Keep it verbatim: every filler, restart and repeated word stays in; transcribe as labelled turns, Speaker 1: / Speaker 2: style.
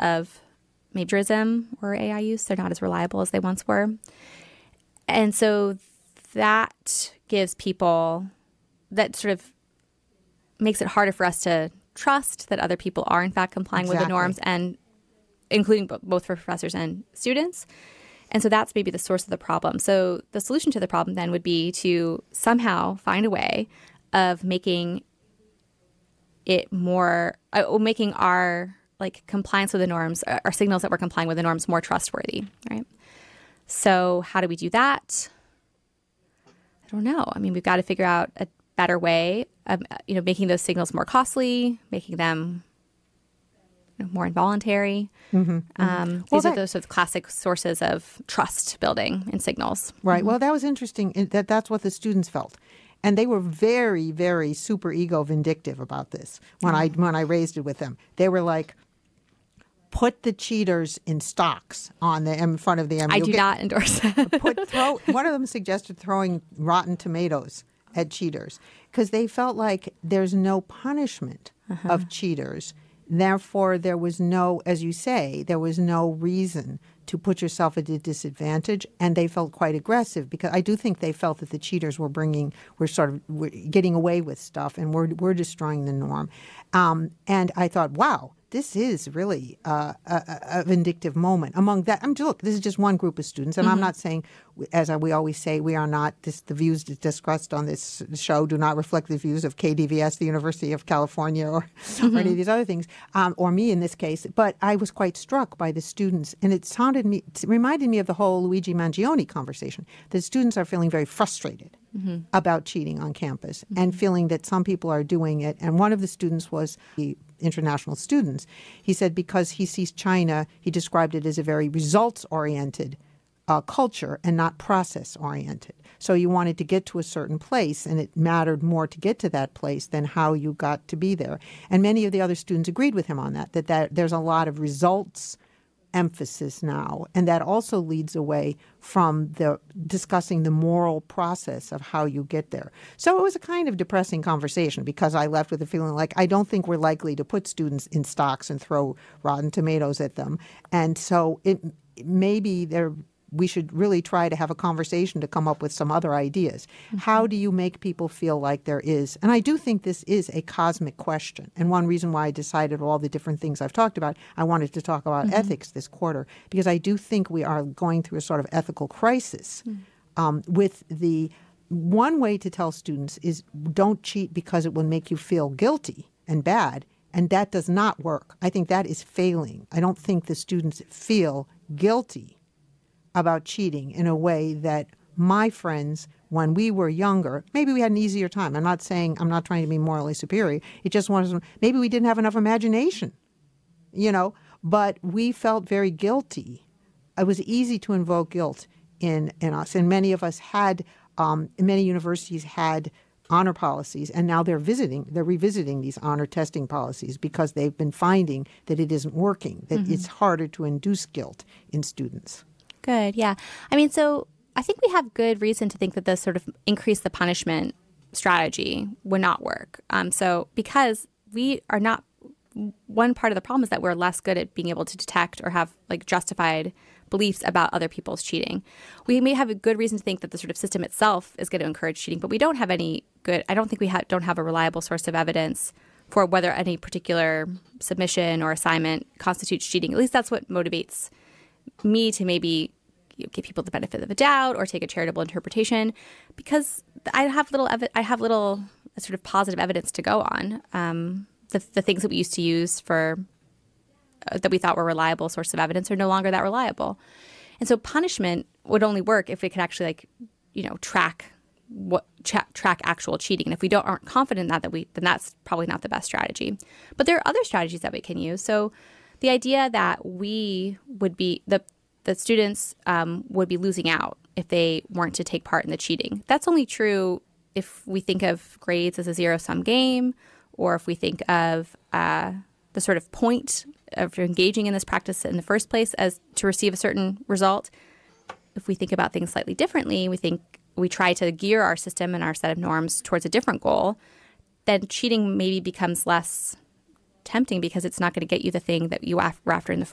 Speaker 1: of plagiarism or A I use. They're not as reliable as they once were. And so that gives people, that sort of makes it harder for us to trust that other people are in fact complying
Speaker 2: Exactly.
Speaker 1: with the norms, and including b- both for professors and students. And so that's maybe the source of the problem. So the solution to the problem then would be to somehow find a way of making it more, uh, making our like compliance with the norms, our signals that we're complying with the norms more trustworthy, right? So how do we do that? I don't know. I mean, we've got to figure out a better way of, you know, making those signals more costly, making them you know, more involuntary.
Speaker 2: Mm-hmm.
Speaker 1: Um,
Speaker 2: Well,
Speaker 1: these
Speaker 2: that-
Speaker 1: are those sort of classic sources of trust building in signals.
Speaker 2: Right. Well, that was interesting in that that's what the students felt. And they were very, very super ego vindictive about this when I when I raised it with them. They were like, put the cheaters in stocks on the in front of the.
Speaker 1: I
Speaker 2: you'll
Speaker 1: do
Speaker 2: get-
Speaker 1: not endorse that.
Speaker 2: put throw. One of them suggested throwing rotten tomatoes at cheaters because they felt like there's no punishment of cheaters. Therefore, there was no, as you say, there was no reason to put yourself at a disadvantage, and they felt quite aggressive because I do think they felt that the cheaters were bringing, were sort of were getting away with stuff, and we're we're destroying the norm. Um, and I thought, wow, this is really uh, a, a vindictive moment. Among that, I mean, look, this is just one group of students, and I'm not saying, as we always say, we are not. This, the views discussed on this show do not reflect the views of K D V S, the University of California, or, or any of these other things, um, or me in this case. But I was quite struck by the students, and it sounded me, it reminded me of the whole Luigi Mangione conversation. The students are feeling very frustrated mm-hmm. about cheating on campus mm-hmm. and feeling that some people are doing it. And one of the students was the international students. He said because he sees China, he described it as a very results-oriented uh, culture and not process-oriented. So you wanted to get to a certain place, and it mattered more to get to that place than how you got to be there. And many of the other students agreed with him on that, that, that there's a lot of results emphasis now, and that also leads away from the discussing the moral process of how you get there. So it was a kind of depressing conversation because I left with a feeling like I don't think we're likely to put students in stocks and throw rotten tomatoes at them. And so it maybe there we should really try to have a conversation to come up with some other ideas. Mm-hmm. How do you make people feel like there is? And I do think this is a cosmic question. And one reason why I decided all the different things I've talked about, I wanted to talk about mm-hmm. ethics this quarter, because I do think we are going through a sort of ethical crisis mm-hmm. um, with the one way to tell students is don't cheat because it will make you feel guilty and bad. And that does not work. I think that is failing. I don't think the students feel guilty about cheating in a way that my friends, when we were younger, maybe we had an easier time. I'm not saying, I'm not trying to be morally superior. It just was, maybe we didn't have enough imagination, you know, but we felt very guilty. It was easy to invoke guilt in, in us. And many of us had, um, many universities had honor policies, and now they're visiting, they're revisiting these honor testing policies because they've been finding that it isn't working, that mm-hmm. it's harder to induce guilt in students.
Speaker 1: Good. Yeah. I mean, so I think we have good reason to think that this sort of increase the punishment strategy would not work. Um, so because we are not, one part of the problem is that we're less good at being able to detect or have like justified beliefs about other people's cheating. We may have a good reason to think that the sort of system itself is going to encourage cheating, but we don't have any good, I don't think we ha- don't have a reliable source of evidence for whether any particular submission or assignment constitutes cheating. At least that's what motivates me to maybe you know, give people the benefit of the doubt or take a charitable interpretation, because I have little evi- I have little uh, sort of positive evidence to go on. Um, the, the things that we used to use for uh, that we thought were reliable source of evidence are no longer that reliable, and so punishment would only work if we could actually like you know track what tra- track actual cheating. And if we don't aren't confident in that, that we then that's probably not the best strategy. But there are other strategies that we can use. So the idea that we would be, the, the students um, would be losing out if they weren't to take part in the cheating. That's only true if we think of grades as a zero-sum game, or if we think of uh, the sort of point of engaging in this practice in the first place as to receive a certain result. If we think about things slightly differently, we think we try to gear our system and our set of norms towards a different goal, then cheating maybe becomes less tempting because it's not going to get you the thing that you were after in the